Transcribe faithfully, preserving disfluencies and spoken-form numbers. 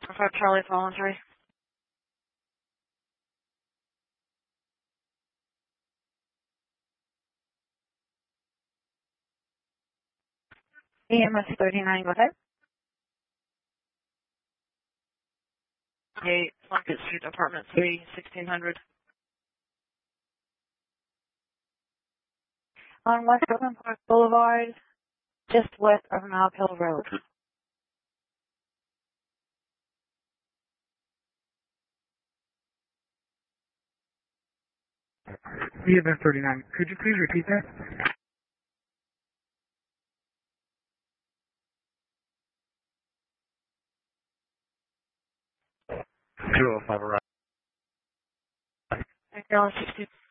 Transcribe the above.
five Charlie Voluntary. E M S thirty-nine, go ahead. eight Plunkett Street, Apartment three, sixteen hundred. On West Oakland Park Boulevard, just west of Mount Hill Road. E M S thirty-nine, could you please repeat that? two oh five, right. Girl, sixty.